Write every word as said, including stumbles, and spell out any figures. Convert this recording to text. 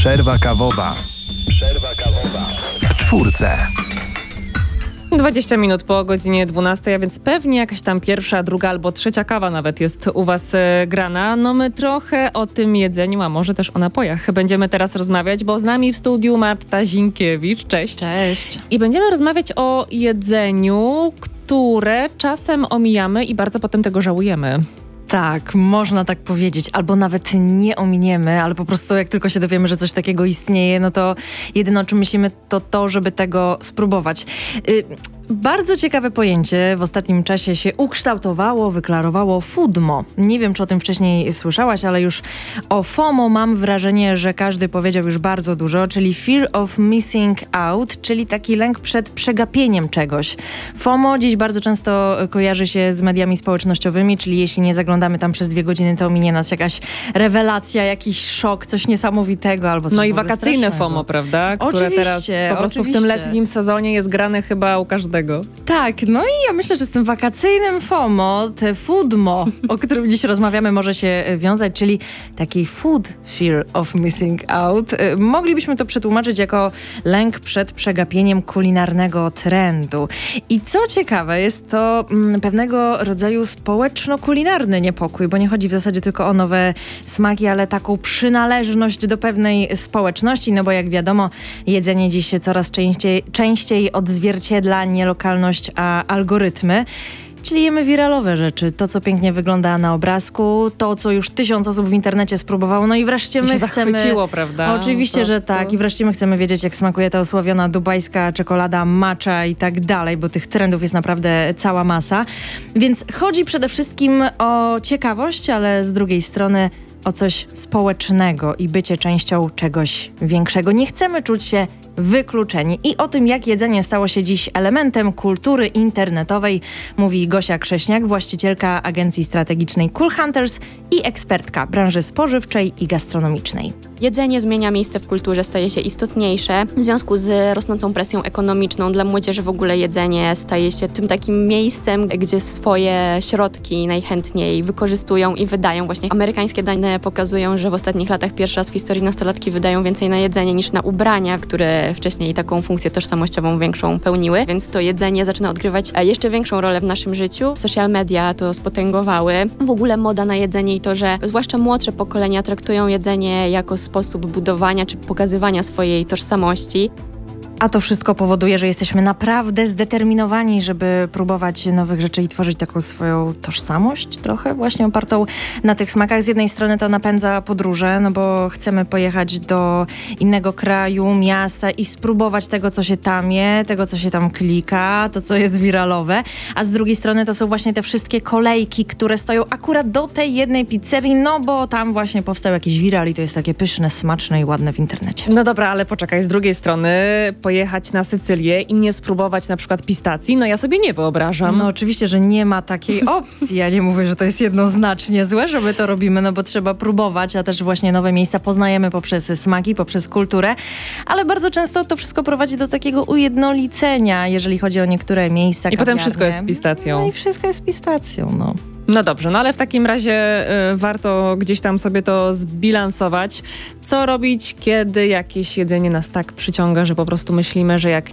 Przerwa kawowa. Przerwa kawowa. W czwórce. dwadzieścia minut po godzinie dwunastej, a więc pewnie jakaś tam pierwsza, druga albo trzecia kawa nawet jest u was e, grana. No my trochę o tym jedzeniu, a może też o napojach będziemy teraz rozmawiać, bo z nami w studiu Marta Zinkiewicz. Cześć. Cześć. I będziemy rozmawiać o jedzeniu, które czasem omijamy i bardzo potem tego żałujemy. Tak, można tak powiedzieć, albo nawet nie ominiemy, ale po prostu jak tylko się dowiemy, że coś takiego istnieje, no to jedyne o czym myślimy to to, żeby tego spróbować. Y- Bardzo ciekawe pojęcie w ostatnim czasie się ukształtowało, wyklarowało FOODMO. Nie wiem, czy o tym wcześniej słyszałaś, ale już o FOMO mam wrażenie, że każdy powiedział już bardzo dużo, czyli Fear of Missing Out, czyli taki lęk przed przegapieniem czegoś. FOMO dziś bardzo często kojarzy się z mediami społecznościowymi, czyli jeśli nie zaglądamy tam przez dwie godziny, to minie nas jakaś rewelacja, jakiś szok, coś niesamowitego albo coś No i w ogóle wakacyjne strasznego. FOMO, prawda? Które Oczywiście, teraz po prostu oczywiście. w tym letnim sezonie jest grane chyba u każdego. Tak, no i ja myślę, że z tym wakacyjnym FOMO, te FOODMO, o którym dziś rozmawiamy, może się wiązać, czyli taki food fear of missing out. Moglibyśmy to przetłumaczyć jako lęk przed przegapieniem kulinarnego trendu. I co ciekawe, jest to mm, pewnego rodzaju społeczno-kulinarny niepokój, bo nie chodzi w zasadzie tylko o nowe smaki, ale taką przynależność do pewnej społeczności, no bo jak wiadomo, jedzenie dziś się coraz częściej, częściej odzwierciedla nie lokalność, a algorytmy. Czyli jemy wiralowe rzeczy, to co pięknie wygląda na obrazku, to co już tysiąc osób w internecie spróbowało, no i wreszcie my I się chcemy... zachwyciło, prawda? Oczywiście, że tak i wreszcie my chcemy wiedzieć, jak smakuje ta osławiona dubajska czekolada, matcha i tak dalej, bo tych trendów jest naprawdę cała masa. Więc chodzi przede wszystkim o ciekawość, ale z drugiej strony o coś społecznego i bycie częścią czegoś większego. Nie chcemy czuć się wykluczeni. I o tym, jak jedzenie stało się dziś elementem kultury internetowej, mówi Gosia Krześniak, właścicielka agencji strategicznej Cool Hunters i ekspertka branży spożywczej i gastronomicznej. Jedzenie zmienia miejsce w kulturze, staje się istotniejsze. W związku z rosnącą presją ekonomiczną dla młodzieży w ogóle jedzenie staje się tym takim miejscem, gdzie swoje środki najchętniej wykorzystują i wydają. Właśnie amerykańskie dane pokazują, że w ostatnich latach pierwszy raz w historii nastolatki wydają więcej na jedzenie niż na ubrania, które wcześniej taką funkcję tożsamościową większą pełniły, więc to jedzenie zaczyna odgrywać jeszcze większą rolę w naszym życiu. Social media to spotęgowały. W ogóle moda na jedzenie i to, że zwłaszcza młodsze pokolenia traktują jedzenie jako sposób budowania czy pokazywania swojej tożsamości. A to wszystko powoduje, że jesteśmy naprawdę zdeterminowani, żeby próbować nowych rzeczy i tworzyć taką swoją tożsamość trochę właśnie opartą na tych smakach. Z jednej strony to napędza podróże, no bo chcemy pojechać do innego kraju, miasta i spróbować tego, co się tam je, tego, co się tam klika, to, co jest wiralowe. A z drugiej strony to są właśnie te wszystkie kolejki, które stoją akurat do tej jednej pizzerii, no bo tam właśnie powstał jakiś wiral i to jest takie pyszne, smaczne i ładne w internecie. No dobra, ale poczekaj, z drugiej strony pojechać na Sycylię i nie spróbować na przykład pistacji, no ja sobie nie wyobrażam. No oczywiście, że nie ma takiej opcji. Ja nie mówię, że to jest jednoznacznie złe, że my to robimy, no bo trzeba próbować, a też właśnie nowe miejsca poznajemy poprzez smaki, poprzez kulturę, ale bardzo często to wszystko prowadzi do takiego ujednolicenia, jeżeli chodzi o niektóre miejsca, I kawiarnie. potem wszystko jest z pistacją. No i wszystko jest pistacją, no. No dobrze, no ale w takim razie y, warto gdzieś tam sobie to zbilansować. Co robić, kiedy jakieś jedzenie nas tak przyciąga, że po prostu myślimy, że jak